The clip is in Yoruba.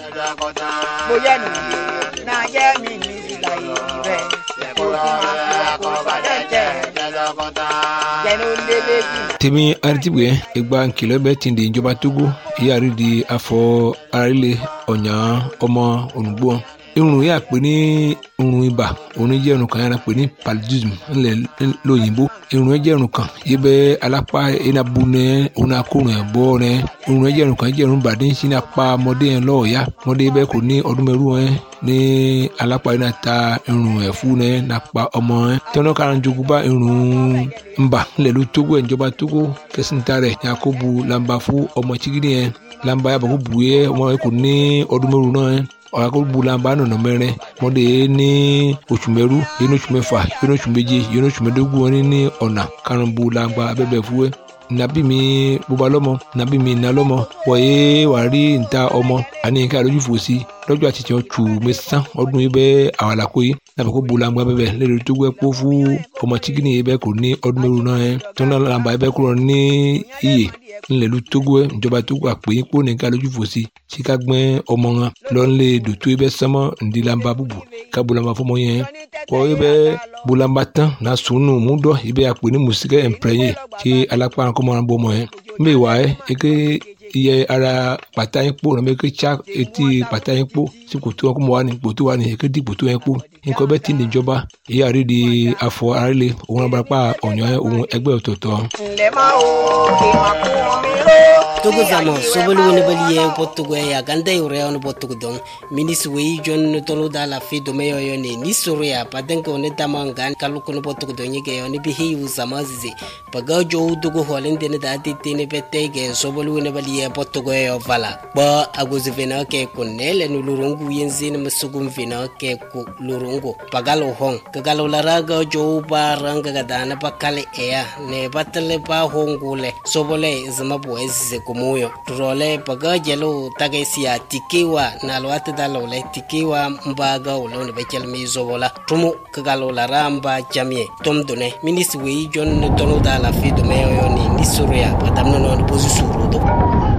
Boya no na ye mi ni la ibe. Ko ti ma ko ba de je. Temi aritibuye egba nkìlọ̀ bẹ́ẹ̀ ti di ìjọba Togo ìyáàrí di afọ arílẹ̀ ọ̀nyà ọmọ olùgbò irun yà pé ní irun ibà òun jẹ́ irun kan yàrá pé ní paludism ńlẹ̀ lóyìnbó irun jẹ́ irun kan yìí bẹ́ alápá enabu nẹ òun akórun ẹ̀ bọ́ nẹ irun jẹ́ irun kan jẹ́ irun bàdé ń sin apá ọmọdé yẹn lọ́ọ̀ọ́yá ọmọdé bẹ́ẹ̀ kò ní ọdún mẹ́rù ẹ̀ ní alápá yìí náà ta irun ẹ̀ fún ẹ̀ nàpa ọmọ ẹ̀ tọ́nà kára jogun bá irun ńbà ńlẹ̀ ló Togo ẹ̀ ìjọba Togo kẹsìntà rẹ̀ yakubu lamba fún ọmọ chigidi yẹn lamba yàbọ̀ kó bu yẹ ọmọ yẹn kò ní ọdún mẹ́rù náà ẹ̀ ọ̀rọ̀ bulamba nọ̀nà mẹ́rin mọ́dé ní oṣù mẹ́rú yẹn oṣù mẹ́fà yẹn oṣù méje yẹn oṣù mẹ́dógún wọn ní ọ̀nà karùn-ún bulamba abẹ́bẹ̀ fúwẹ́ nàbí mi bóba lọ́mọ nàbí mi nà lọ́mọ wọ̀nyé wàá rí níta ọmọ àní ká lójú fò sí lọ́jọ́ àtijọ́ tù mẹ́sàn ọdún yìí bẹ́ẹ̀ àwàlàkó yìí nàbẹ̀ kó bulamba bẹ́ẹ̀ lẹ́nu tó gbẹ́ kó fún ọmọ chikini yìí bẹ́ẹ̀ kò ní ọdún mẹ́rù náà yẹn tó náà làǹbà yìí bẹ́ẹ̀ kúrò ní iyè ńlẹ̀lú Togo ẹ̀ ìjọba Togo àpèyìn kó ní ká lójú fò sí tí ká gbẹ́ ọmọ wọn lọ́nlẹ̀ dòtó yìí bẹ́ẹ̀ sánmọ́ ǹdí làǹbà bùbù ká bulamba fọmọ yẹn kọ́ yìí bẹ́ẹ̀ bulamba tán náà sùnù múdọ̀ yìí bẹ́ẹ̀ àpè ní mùsíkẹ́ ẹ̀ǹpẹ̀rẹ̀yìn tí alápá kọ́mọ́ràn bọ́ ọmọ yẹn mbẹ́ wà ẹ́ eke iye ara pàtà yín kpó nàbẹ eke tsa etí pàtà yín kpó tí kòtò wọn kó mọ wà ní kòtò wà ní eke di kòtò yẹn kpó nǹkan bẹ́ẹ̀ ti níjọba èyí àrí di afọ arílẹ̀ òun abarapá ọ̀nyọ́ òun ẹgbẹ́ ọ̀tọ̀ọ̀tọ̀. Ǹlẹ́ máa wo ìmọ̀ kún mi ró. Togo zama sobolu woni bali ye botugo ya ganda yure on botugo don minis wei jon tolo da la fi do meyo yo ni soria padenko ne tamangan kaluko no botugo don yege yo ni bi hi uzama zizi paga jo dugo holende ne da titine petege sobolu woni bali ye botugo yo vala ba agozi vena ke konele no lurungu yenzine masugum vena ke ko lurungu pagalo hong kagalo laraga jo baranga gadana pakale ya ne batale ba hongule sobole zama boezi kumuyo role paga jelo tagesia tikiwa na lwate dalole tikiwa mbaga ulone bechel mizobola tumu kagalo la ramba jamie tomdone minisi wi jon tono dala fi do meyo ni nisuria patamno no bozu surudo